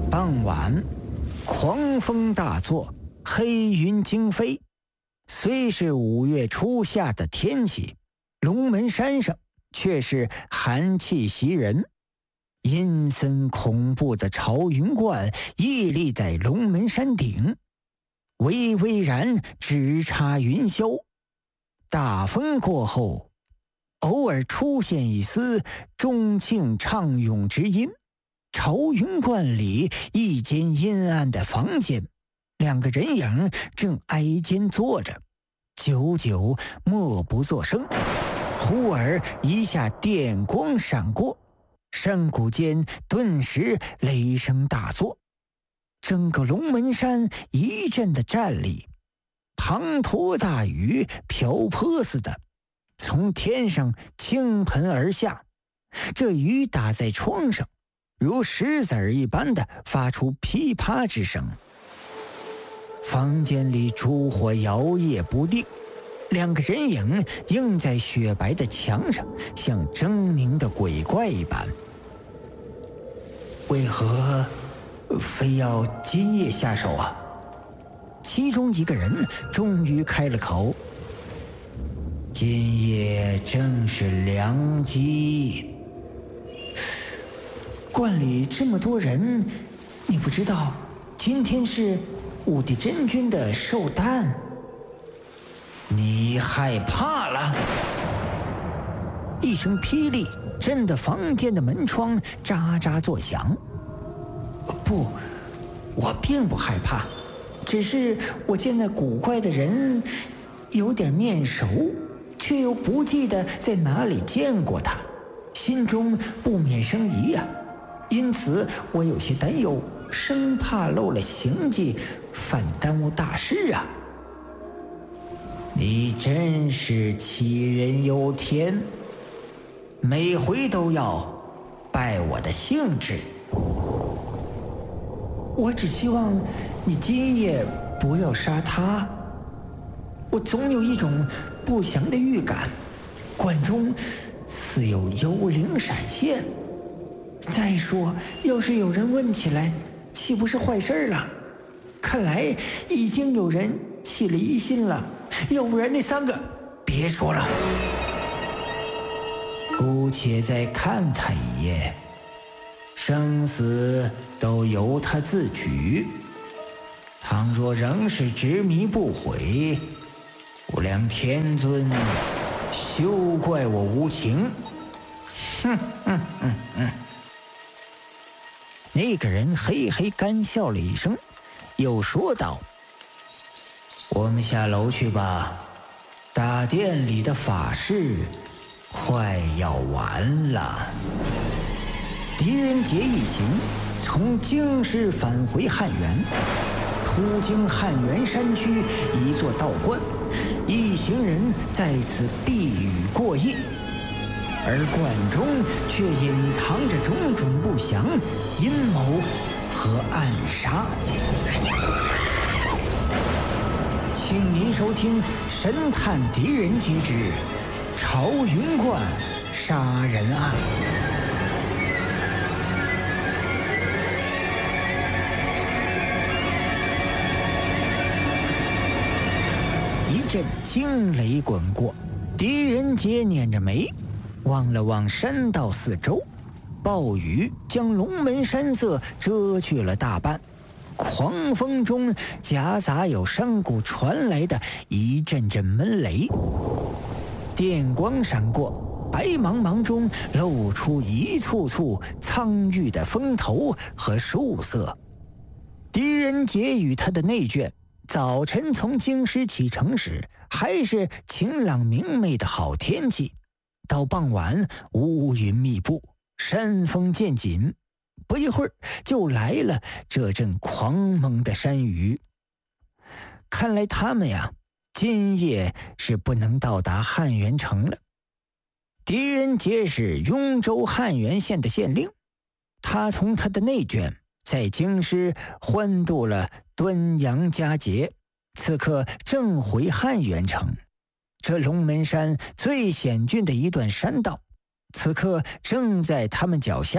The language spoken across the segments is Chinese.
傍晚，狂风大作，黑云惊飞。虽是5月初夏的天气，龙门山上却是寒气袭人。阴森恐怖的朝云观屹立在龙门山顶，巍巍然直插云霄。大风过后，偶尔出现一丝钟磬唱咏之音。朝云观里一间阴暗的房间，2个人影正挨肩坐着，久久默不作声。忽而一下电光闪过，山谷间顿时雷声大作，整个龙门山一阵的战栗，滂沱大雨瓢泼似的从天上倾盆而下。这雨打在窗上，如石子儿一般的发出噼啪之声。房间里烛火摇曳不定，2个人影映在雪白的墙上，像狰狞的鬼怪一般。为何非要今夜下手啊？其中一个人终于开了口：今夜正是良机。观里这么多人，你不知道今天是武帝真君的寿诞？你害怕了？一声霹雳震得房间的门窗喳喳作响。不，我并不害怕，只是我见那古怪的人有点面熟，却又不记得在哪里见过他，心中不免生疑呀。因此我有些担忧，生怕漏了行迹，反耽误大事啊。你真是杞人忧天，每回都要败我的兴致。我只希望你今夜不要杀他。我总有一种不祥的预感，观中似有幽灵闪现。再说，要是有人问起来，岂不是坏事了？看来已经有人起了疑心了，要不然那3个别说了，姑且再看他一眼，生死都由他自取。倘若仍是执迷不悔，无量天尊休怪我无情。那个人嘿嘿干笑了一声，又说道：我们下楼去吧，大殿里的法事快要完了。狄仁杰一行从京师返回汉源，途经汉源山区一座道观，一行人在此避雨过夜。而观中却隐藏着种种不祥、阴谋和暗杀。请您收听《神探狄仁杰之朝云观杀人案》。一阵惊雷滚过，狄仁杰捻着眉望了望山道四周，暴雨将龙门山色遮去了大半，狂风中夹杂有山谷传来的一阵阵闷雷，电光闪过，白茫茫中露出一簇簇苍郁的峰头和树色。狄仁杰与他的内眷早晨从京师启程时还是晴朗明媚的好天气，到傍晚乌云密布，山风渐紧，不一会儿就来了这阵狂猛的山雨。看来他们呀，今夜是不能到达汉源城了。狄仁杰是雍州汉源县的县令，他同他的内眷在京师欢度了端阳佳节，此刻正回汉源城。这龙门山最险峻的一段山道，此刻正在他们脚下，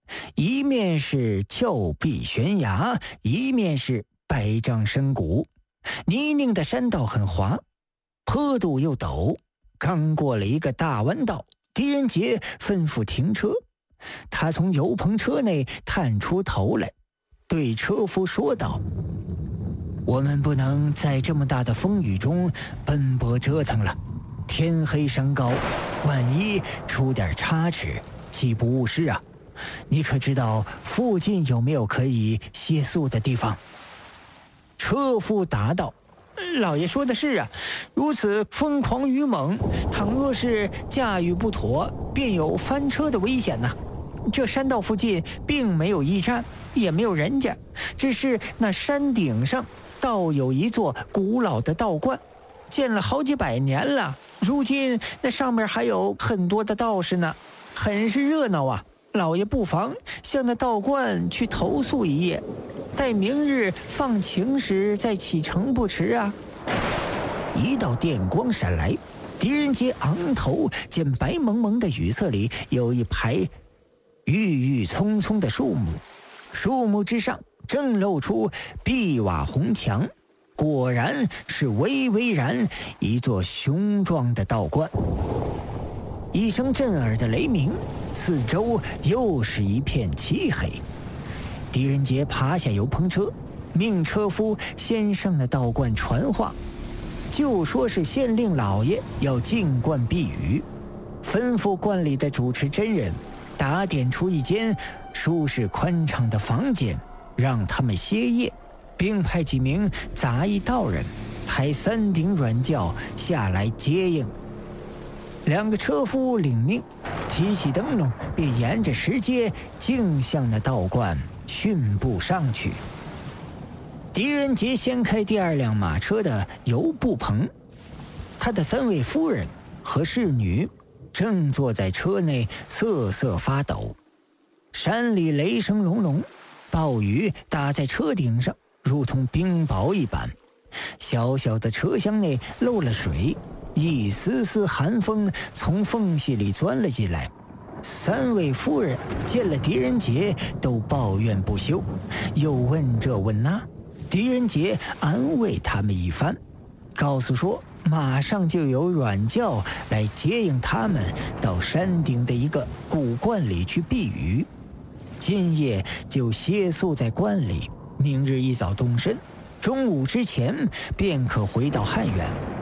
一面是峭壁悬崖，一面是百丈深谷，泥泞的山道很滑，坡度又陡。刚过了一个大弯道，狄仁杰吩咐停车。他从油棚车内探出头来，对车夫说道：“我们不能在这么大的风雨中奔波折腾了，天黑山高，万一出点差池，岂不误事啊？你可知道附近有没有可以歇宿的地方？”车夫答道：“老爷说的是啊，如此疯狂雨猛，倘若是驾驭不妥，便有翻车的危险呐。这山道附近并没有驿站，也没有人家，只是那山顶上倒有一座古老的道观，建了好几百年了。如今那上面还有很多的道士呢，很是热闹啊。老爷不妨向那道观去投宿一夜，待明日放晴时再启程不迟啊。”一道电光闪来，狄仁杰昂头见白蒙蒙的雨色里有一排郁郁葱葱的树木，树木之上正露出碧瓦红墙，果然是巍巍然一座雄壮的道观。一声震耳的雷鸣，四周又是一片漆黑。狄仁杰爬下油棚车，命车夫先上了道观传话，就说是县令老爷要进观避雨，吩咐观里的主持真人打点出一间舒适宽敞的房间，让他们歇业，并派几名杂役道人抬3顶软轿下来接应。2个车夫领命，提起灯笼，便沿着石阶径向那道观迅步上去。狄仁杰掀开第2辆马车的油布棚，他的3位夫人和侍女正坐在车内瑟瑟发抖。山里雷声隆隆，暴雨打在车顶上，如同冰雹一般。小小的车厢内漏了水，一丝丝寒风从缝隙里钻了进来。3位夫人见了狄仁杰，都抱怨不休，又问这问那。狄仁杰安慰他们一番，告诉说马上就有软轿来接应他们到山顶的一个古观里去避雨，今夜就歇宿在观里，明日一早动身，中午之前便可回到汉源。